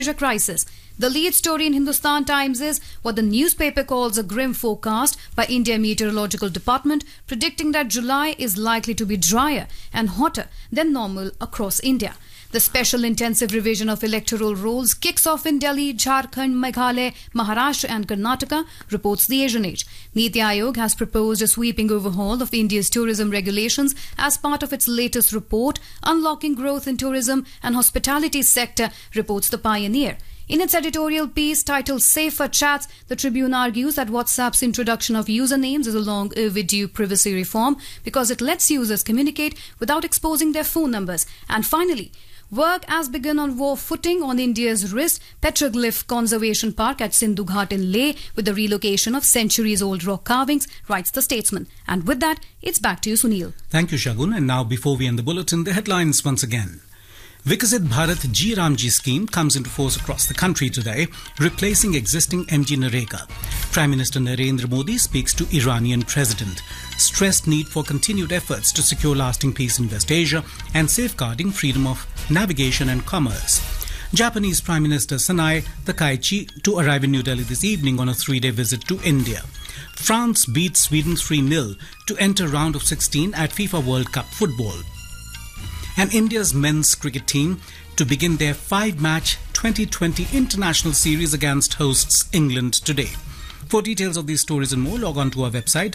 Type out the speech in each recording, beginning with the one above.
crisis. The lead story in Hindustan Times is what the newspaper calls a grim forecast by India Meteorological Department, predicting that July is likely to be drier and hotter than normal across India. The special intensive revision of electoral rolls kicks off in Delhi, Jharkhand, Meghalaya, Maharashtra and Karnataka, reports the Asian Age. Niti Aayog has proposed a sweeping overhaul of India's tourism regulations as part of its latest report, Unlocking Growth in Tourism and Hospitality Sector, reports the Pioneer. In its editorial piece titled Safer Chats, the Tribune argues that WhatsApp's introduction of usernames is a long overdue privacy reform because it lets users communicate without exposing their phone numbers. And finally, work has begun on war footing on India's wrist petroglyph conservation park at Sindhu Ghat in Leh with the relocation of centuries-old rock carvings, writes the Statesman. And with that, it's back to you, Sunil. Thank you, Shagun. And now, before we end the bulletin, the headlines once again. Viksit Bharat Ji Ramji scheme comes into force across the country today, replacing existing MG Narega. Prime Minister Narendra Modi speaks to Iranian President, stressed need for continued efforts to secure lasting peace in West Asia and safeguarding freedom of navigation and commerce. Japanese Prime Minister Sanae Takaichi to arrive in New Delhi this evening on a 3-day visit to India. France beats Sweden 3-0 to enter round of 16 at FIFA World Cup football. And India's men's cricket team to begin their 5-match 2020 international series against hosts England today. For details of these stories and more, log on to our website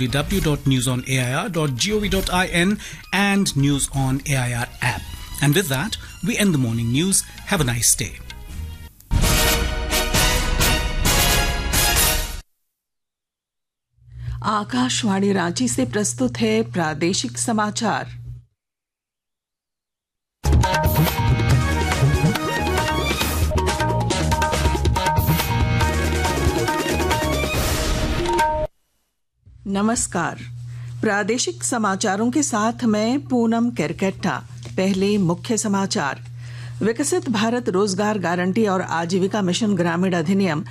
www.newsonair.gov.in and News on AIR app. And with that, we end the morning news. Have a nice day. Akashvani Ranchi से प्रस्तुत है प्रादेशिक समाचार। नमस्कार, प्रादेशिक समाचारों के साथ मैं पूनम केरकेट्टा। पहले मुख्य समाचार। विकसित भारत रोजगार गारंटी और आजीविका मिशन ग्रामीण अधिनियम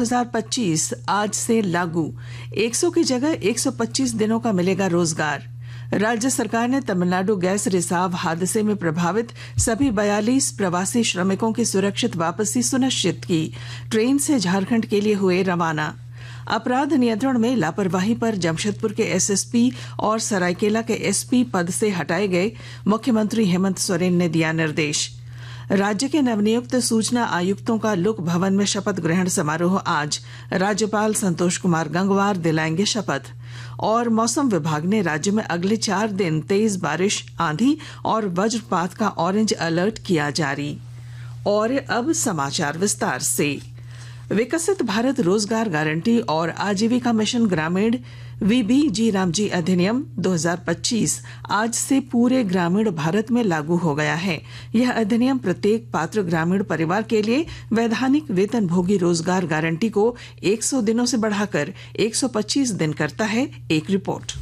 2025 आज से लागू। 100 की जगह 125 दिनों का मिलेगा रोजगार। राज्य सरकार ने तमिलनाडु गैस रिसाव हादसे में प्रभावित सभी 42 प्रवासी श्रमिकों की सुरक्षित वापसी सुनिश्चित की। ट्रेन से झारखंड के लिए हुए रवाना। अपराध नियंत्रण में लापरवाही पर जमशेदपुर के एसएसपी और सरायकेला के एसपी पद से हटाए गए। मुख्यमंत्री हेमंत सोरेन ने दिया निर्देश। राज्य के नवनियुक्त सूचना आयुक्तों का लोक भवन में शपथ ग्रहण समारोह आज। राज्यपाल संतोष कुमार गंगवार दिलाएंगे शपथ। और मौसम विभाग ने राज्य में अगले 4 दिन तेज बारिश, आंधी और वज्रपात का ऑरेंज अलर्ट किया जारी। और अब समाचार विस्तार से। विकसित भारत रोजगार गारंटी और आजीविका मिशन ग्रामीण VBG रामजी अधिनियम 2025 आज से पूरे ग्रामीण भारत में लागू हो गया है। यह अधिनियम प्रत्येक पात्र ग्रामीण परिवार के लिए वैधानिक वेतनभोगी रोजगार गारंटी को 100 दिनों से बढ़ाकर 125 दिन करता है। एक रिपोर्ट।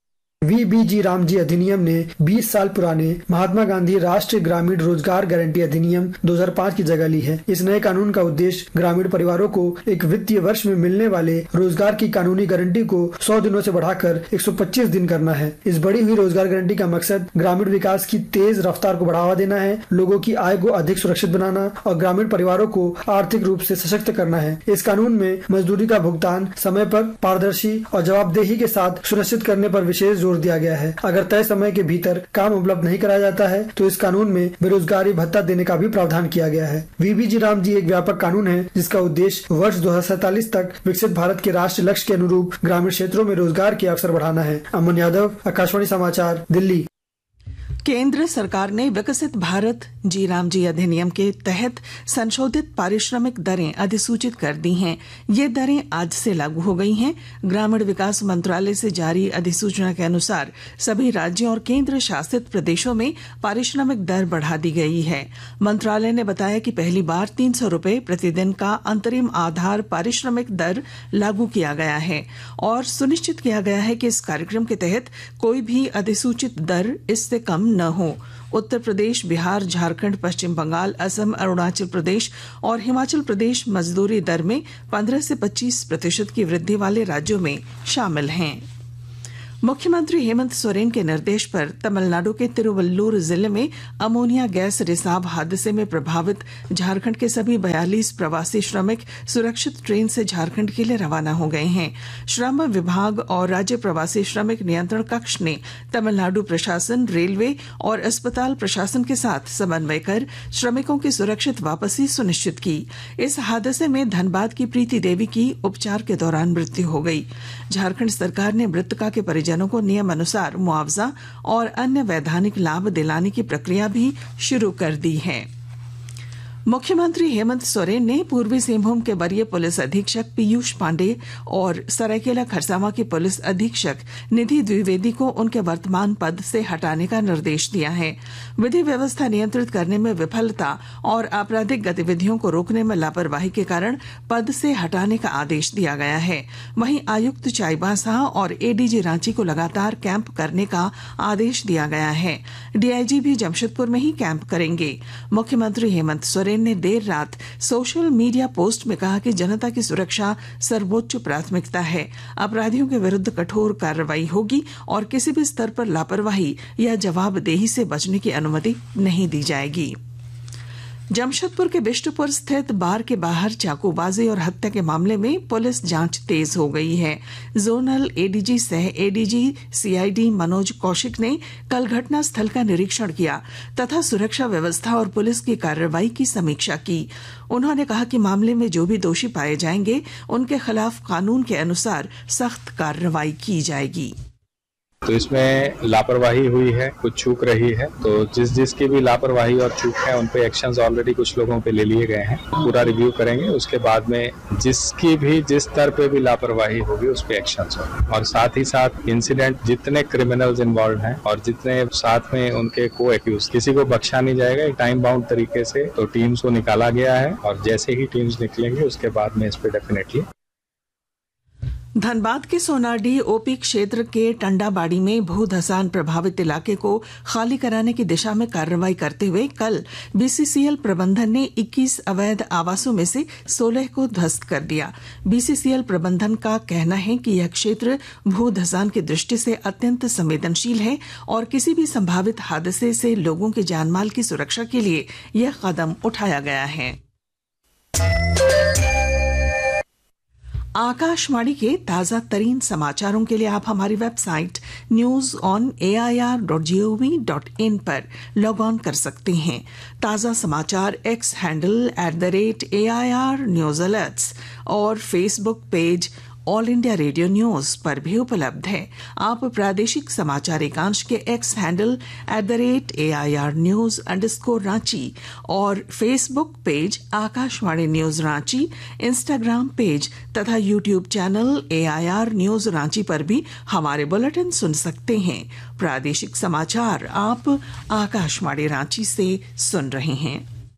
VBG रामजी अधिनियम ने 20 साल पुराने महात्मा गांधी राष्ट्रीय ग्रामीण रोजगार गारंटी अधिनियम 2005 की जगह ली है। इस नए कानून का उद्देश्य ग्रामीण परिवारों को एक वित्तीय वर्ष में मिलने वाले रोजगार की कानूनी गारंटी को 100 दिनों से बढ़ाकर 125 दिन करना है। इस बढ़ी हुई रोजगार गारंटी का मकसद ग्रामीण विकास की तेज रफ्तार को बढ़ावा देना है, लोगों की आय को अधिक सुरक्षित बनाना और ग्रामीण परिवारों को आर्थिक रूप से सशक्त करना है। इस कानून में मजदूरी का भुगतान समय पर, पारदर्शी और जवाबदेही के साथ सुनिश्चित करने पर विशेष जोर दिया गया है। अगर तय समय के भीतर काम उपलब्ध नहीं कराया जाता है तो इस कानून में बेरोजगारी भत्ता देने का भी प्रावधान किया गया है। VBG रामजी एक व्यापक कानून है जिसका उद्देश्य वर्ष 2047 तक विकसित भारत के राष्ट्रीय लक्ष्य के अनुरूप ग्रामीण क्षेत्रों में रोजगार के अवसर बढ़ाना है। अमन यादव, आकाशवाणी समाचार, दिल्ली। केंद्र सरकार ने विकसित भारत जी रामजी अधिनियम के तहत संशोधित पारिश्रमिक दरें अधिसूचित कर दी हैं। ये दरें आज से लागू हो गई हैं। ग्रामीण विकास मंत्रालय से जारी अधिसूचना के अनुसार सभी राज्यों और केंद्र शासित प्रदेशों में पारिश्रमिक दर बढ़ा दी गई है। मंत्रालय ने बताया कि पहली बार 300 रुपए प्रतिदिन का अंतरिम आधार पारिश्रमिक दर लागू किया गया है और सुनिश्चित किया गया है कि इस कार्यक्रम के तहत कोई भी अधिसूचित दर इससे कम न हो। उत्तर प्रदेश, बिहार, झारखंड, पश्चिम बंगाल, असम, अरुणाचल प्रदेश और हिमाचल प्रदेश मजदूरी दर में 15 से 25% की वृद्धि वाले राज्यों में शामिल हैं। मुख्यमंत्री हेमंत सोरेन के निर्देश पर तमिलनाडु के तिरुवल्लुर जिले में अमोनिया गैस रिसाव हादसे में प्रभावित झारखंड के सभी 42 प्रवासी श्रमिक सुरक्षित ट्रेन से झारखंड के लिए रवाना हो गए हैं। श्रम विभाग और राज्य प्रवासी श्रमिक नियंत्रण कक्ष ने तमिलनाडु प्रशासन, रेलवे और अस्पताल प्रशासन के साथ समन्वय कर श्रमिकों की सुरक्षित वापसी सुनिश्चित की। इस हादसे में धनबाद की प्रीति देवी की उपचार के दौरान मृत्यु हो गई। झारखंड सरकार ने मृतका के परिजनों को नियम अनुसार मुआवजा और अन्य वैधानिक लाभ दिलाने की प्रक्रिया भी शुरू कर दी है। मुख्यमंत्री हेमंत सोरेन ने पूर्वी सिंहभूम के वरीय पुलिस अधीक्षक पीयूष पांडे और सरायकेला खरसावां की पुलिस अधीक्षक निधि द्विवेदी को उनके वर्तमान पद से हटाने का निर्देश दिया है। विधि व्यवस्था नियंत्रित करने में विफलता और आपराधिक गतिविधियों को रोकने में लापरवाही के कारण पद से हटाने का आदेश दिया गया है। वहीं आयुक्त चाईबासा और एडीजी रांची को लगातार कैंप करने का आदेश दिया गया है। डीआईजी भी जमशेदपुर में ही कैंप करेंगे। मुख्यमंत्री हेमंत सोरेन ने देर रात सोशल मीडिया पोस्ट में कहा कि जनता की सुरक्षा सर्वोच्च प्राथमिकता है। अपराधियों के विरुद्ध कठोर कार्रवाई होगी और किसी भी स्तर पर लापरवाही या जवाबदेही से बचने की अनुमति नहीं दी जाएगी। जमशेदपुर के बिष्टुपुर स्थित बार के बाहर चाकूबाजी और हत्या के मामले में पुलिस जांच तेज हो गई है। जोनल एडीजी सह एडीजी सीआईडी मनोज कौशिक ने कल घटना स्थल का निरीक्षण किया तथा सुरक्षा व्यवस्था और पुलिस की कार्रवाई की समीक्षा की। उन्होंने कहा कि मामले में जो भी दोषी पाए जाएंगे उनके खिलाफ कानून के अनुसार सख्त कार्रवाई की जाएगी। तो इसमें लापरवाही हुई है, कुछ चूक रही है, तो जिसकी भी लापरवाही और चूक है उन पे एक्शंस ऑलरेडी कुछ लोगों पे ले लिए गए हैं। पूरा रिव्यू करेंगे, उसके बाद में जिसकी भी जिस स्तर पे भी लापरवाही होगी उस पे एक्शंस होंगे। और साथ ही साथ इंसिडेंट जितने क्रिमिनल्स इन्वॉल्व हैं और जितने साथ में उनके को एक्यूज, किसी को बख्शा नहीं जाएगा। टाइम बाउंड तरीके से तो टीम्स को निकाला गया है और जैसे ही टीम्स निकलेंगे उसके बाद में इस पे डेफिनेटली। धनबाद के सोनाडीह ओपी क्षेत्र के टंडाबाड़ी में भू धसान प्रभावित इलाके को खाली कराने की दिशा में कार्रवाई करते हुए कल बीसीसीएल प्रबंधन ने 21 अवैध आवासों में से 16 को ध्वस्त कर दिया। बीसीसीएल प्रबंधन का कहना है कि यह क्षेत्र भू धसान की दृष्टि से अत्यंत संवेदनशील है और किसी भी संभावित हादसे से लोगों के जानमाल की सुरक्षा के लिए यह कदम उठाया गया है। आकाशवाणी के ताजा तरीन समाचारों के लिए आप हमारी वेबसाइट news.on.air.gov.in पर लॉग ऑन कर सकते हैं। ताजा समाचार x handle @AIR news alerts और Facebook page all India radio news पर भी उपलब्ध है। आप प्रादेशिक समाचार एकांश के एक्स हैंडल @AIR news_रांची और Facebook page Akashvani news Ranchi, Instagram page तथा YouTube channel AIR news Ranchi पर भी हमारे बुलेटिन सुन सकते हैं। प्रादेशिक समाचार आप आकाशवाणी रांची से सुन रहे हैं।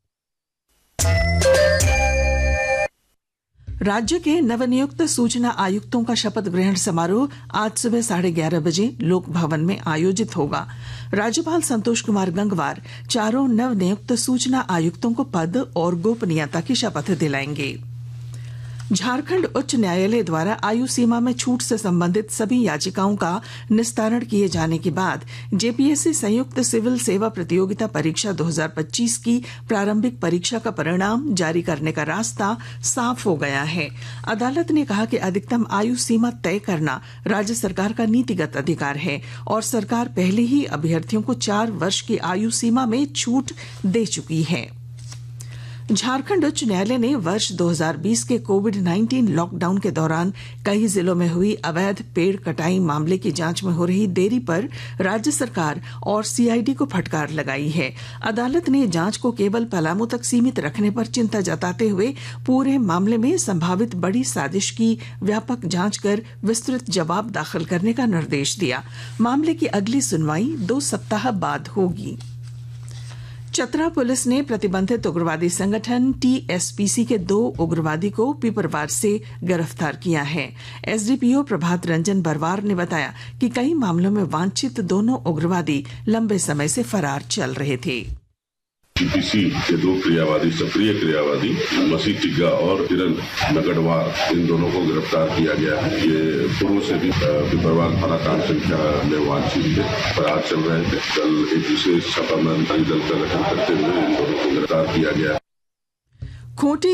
राज्य के नवनियुक्त सूचना आयुक्तों का शपथ ग्रहण समारोह आज सुबह 11:30 बजे लोक भवन में आयोजित होगा। राज्यपाल संतोष कुमार गंगवार चारों नवनियुक्त सूचना आयुक्तों को पद और गोपनीयता की शपथ दिलाएंगे। झारखंड उच्च न्यायालय द्वारा आयु सीमा में छूट से संबंधित सभी याचिकाओं का निस्तारण किए जाने के बाद जेपीएससी संयुक्त सिविल सेवा प्रतियोगिता परीक्षा 2025 की प्रारंभिक परीक्षा का परिणाम जारी करने का रास्ता साफ हो गया है। अदालत ने कहा कि अधिकतम आयु सीमा तय करना राज्य सरकार का नीतिगत अधिकार है और सरकार पहले ही अभ्यर्थियों को 4 वर्ष की आयु सीमा में छूट दे चुकी है। झारखंड उच्च न्यायालय ने वर्ष 2020 के कोविड-19 लॉकडाउन के दौरान कई जिलों में हुई अवैध पेड़ कटाई मामले की जांच में हो रही देरी पर राज्य सरकार और सीआईडी को फटकार लगाई है। अदालत ने जांच को केवल पलामू तक सीमित रखने पर चिंता जताते हुए पूरे मामले में संभावित बड़ी साजिश की व्यापक जांच कर विस्तृत जवाब दाखिल करने का निर्देश दिया। मामले की अगली सुनवाई 2 सप्ताह बाद होगी। चतरा पुलिस ने प्रतिबंधित उग्रवादी संगठन टीएसपीसी के 2 उग्रवादी को पीपरवार से गिरफ्तार किया है। एसडीपीओ प्रभात रंजन बरवार ने बताया कि कई मामलों में वांछित दोनों उग्रवादी लंबे समय से फरार चल रहे थे। टीपीसी के 2 क्रियावादी सक्रिय क्रियावादी मसीह टिग्गा और किरण नगड़वार, इन दोनों को गिरफ्तार किया गया है। ये पूर्व से भी पिपरवार थाना कांड संख्या में वांछित थे, फरार चल रहे थे। कल एक विशेष छापामारी दल का गठन करते हुए इन दोनों को गिरफ्तार किया गया है। खूंटी